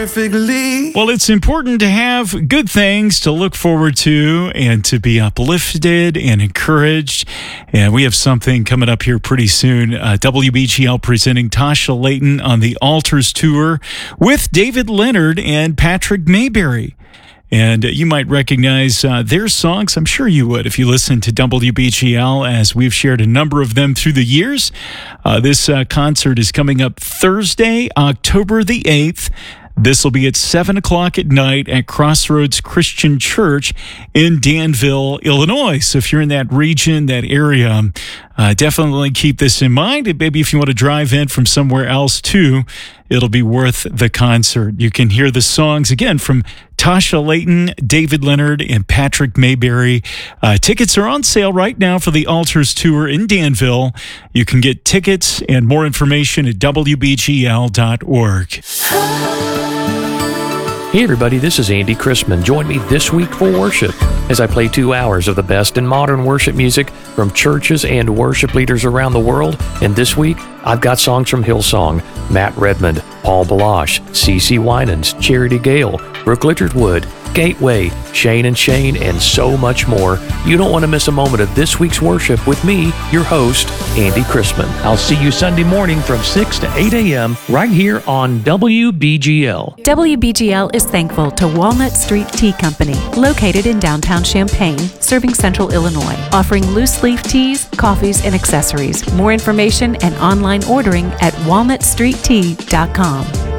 perfectly. Well, it's important to have good things to look forward to and to be uplifted and encouraged. And we have something coming up here pretty soon. WBGL presenting Tasha Layton on the Altars Tour with David Leonard and Patrick Mayberry. And you might recognize their songs. I'm sure you would if you listen to WBGL, as we've shared a number of them through the years. This concert is coming up Thursday, October the 8th. This will be at 7 o'clock at night at Crossroads Christian Church in Danville, Illinois. So if you're in that region, that area, definitely keep this in mind. And maybe if you want to drive in from somewhere else too, it'll be worth the concert. You can hear the songs again from Tasha Layton, David Leonard, and Patrick Mayberry. Tickets are on sale right now for the Altars Tour in Danville. You can get tickets and more information at WBGL.org. Hey everybody, this is Andy Chrisman. Join me this week for worship as I play 2 hours of the best in modern worship music from churches and worship leaders around the world. And this week, I've got songs from Hillsong, Matt Redmond, Paul Balash, CeCe Winans, Charity Gale, Brooke Littlewood, Gateway, Shane and Shane, and so much more. You don't want to miss a moment of this week's worship with me, your host, Andy Chrisman. I'll see you Sunday morning from 6 to 8 a.m. right here on WBGL. WBGL is thankful to Walnut Street Tea Company, located in downtown Champaign, serving central Illinois, offering loose leaf teas, coffees, and accessories. More information and online ordering at walnutstreettea.com.